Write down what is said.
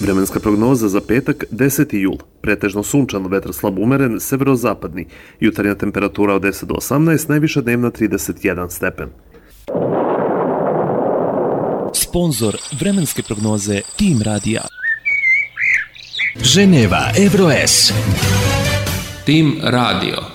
Vremenska prognoza za petak 10. jul. Pretežno sunčan, vetar slab umeren, severozapadni. Jutarnja temperatura od 10 do 18, najviša dnevna 31 stepen. Sponzor vremenske prognoze Tim Radija. Ženeva, Evroes. Tim Radio.